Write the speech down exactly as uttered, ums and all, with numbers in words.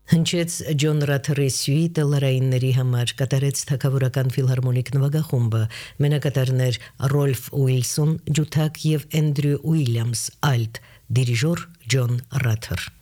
Հնչեց Ջոն Ռաթերի սյուիտը լարայինների համար, կատարեց թագավորական ֆիլհարմոնիկ նվագախումբը, մենակատարներ Ռոլֆ Ուիլսոն, ջութակ և Էնդրյու Ուիլյամս, ալտ, դիրիժոր Ջոն Ռաթեր։